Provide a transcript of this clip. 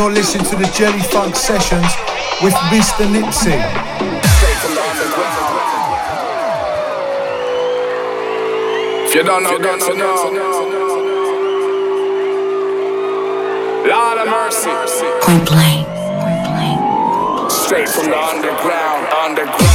You're listening to the Jelly Funk Sessions with Mr. Nipsey. If you don't know, got to know. Lord of mercy. Point blank. Straight from the underground.